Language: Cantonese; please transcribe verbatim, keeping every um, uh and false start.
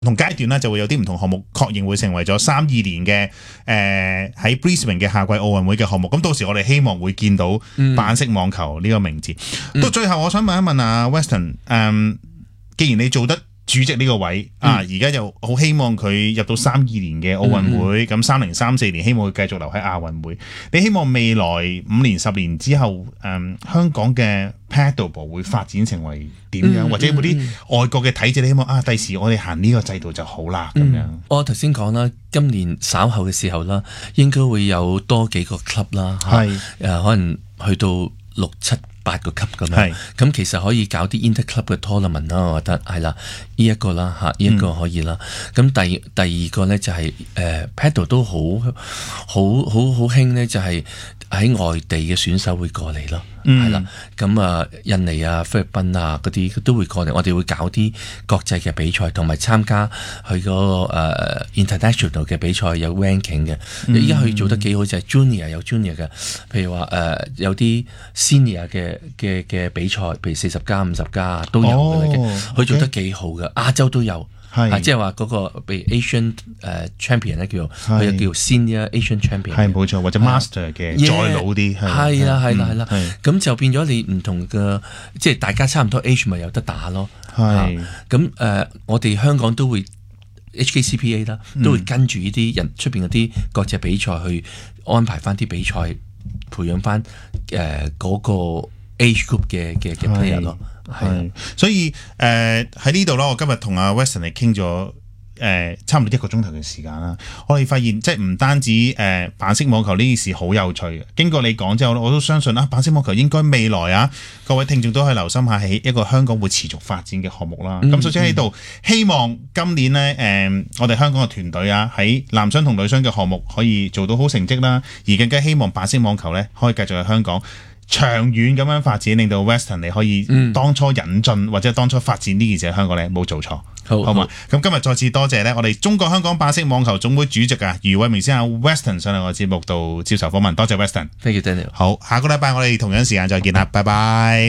同階段咧就會有啲唔同項目確認會成為咗三二年嘅誒喺 Brisbane 嘅夏季奧運會嘅項目。咁到時我哋希望會見到板式網球呢個名字。嗯、到最後我想問一問啊 Weston， 誒、嗯，既然你做得主席呢個位、嗯、啊，而家又好希望佢入到三二年嘅奧運會，咁三零三四年希望佢繼續留喺亞運會。你希望未來五年十年之後，誒、嗯、香港嘅 Paddleball 會發展成為點樣？嗯、或者有冇啲外國嘅體制？你希望啊，第時我哋行呢個制度就好啦咁、嗯、樣。 我頭先講啦，今年稍後嘅時候啦，應該會有多幾個 club 啦，係誒、呃、可能去到六七八個級咁樣，咁其實可以搞啲 inter-club 嘅 tournament 啦，我覺得係啦，呢一個啦嚇，呢一個可以啦。咁、嗯、第第二個咧就係、是、誒、呃、paddle 都好好好好興咧，就係喺外地嘅選手會過嚟咯，係、嗯、啦。咁啊，印尼啊、菲律賓啊嗰啲都會過嚟，我哋會搞啲國際嘅比賽，同埋參加佢嗰、那個、呃、international 嘅比賽有 ranking 嘅。依家佢做得幾好就係、是、junior 有 junior 嘅，譬如話誒、呃、有啲 senior 嘅。嘅嘅比賽，譬如四十加、五十加都有嘅，佢、哦、做得幾好嘅，亞洲都有，即係話嗰個譬如 Asian 誒、uh, champion 咧，叫做佢又叫 senior Asian champion， 係冇錯，或者 master 嘅、yeah, 再老啲， 係啦係啦係啦，咁就變咗你唔同嘅，即係大家差唔多 age 咪有得打咯，係咁誒，我哋香港都會 H K C P A 啦，都會跟住呢啲人出邊嗰啲國際比賽去安排翻啲比賽，培養翻誒嗰個 age group 嘅嘅嘅 player 咯，係， 所以誒喺呢度咯，我今日同阿 Weston 嚟傾咗誒差唔多一個鐘頭嘅時間啦。我哋發現即係唔單止誒、呃、板式網球呢件事好有趣嘅，經過你講之後，我都相信啊，板式網球應該未來啊，各位聽眾都可以留心下係一個香港會持續發展嘅項目啦。咁、嗯、首先喺度、嗯、希望今年呢，誒、呃、我哋香港嘅團隊啊喺男雙同女雙嘅項目可以做到好成績啦，而更加希望板式網球呢可以繼續喺香港長遠咁樣發展，令到 Weston 你可以當初引進、嗯、或者當初發展呢件事喺香港咧冇做錯，好好嘛？咁今日再次多謝咧，我哋中國香港板式網球總會主席啊余偉明先生 Weston 上嚟我節目度接受訪問，多謝 Weston。 Thank you Daniel。 好，下個禮拜我哋同樣時間再見啦，拜拜。